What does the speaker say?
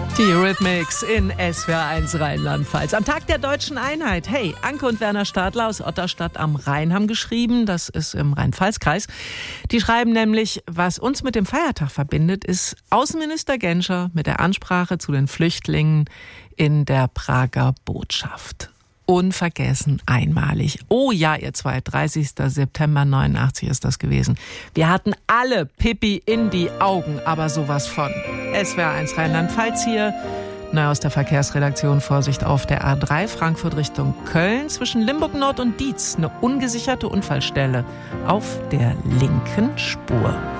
Die Eurythmics in SWR1 Rheinland-Pfalz. Am Tag der Deutschen Einheit. Hey, Anke und Werner Stadler aus Otterstadt am Rhein haben geschrieben, das ist im Rhein-Pfalz-Kreis. Die schreiben nämlich, was uns mit dem Feiertag verbindet, ist Außenminister Genscher mit der Ansprache zu den Flüchtlingen in der Prager Botschaft. Unvergessen, einmalig. Oh ja, ihr zwei, 30. September 89 ist das gewesen. Wir hatten alle Pipi in die Augen, aber sowas von. SWR1 Rheinland-Pfalz hier. Neu aus der Verkehrsredaktion, Vorsicht auf der A3 Frankfurt Richtung Köln. Zwischen Limburg Nord und Dietz eine ungesicherte Unfallstelle auf der linken Spur.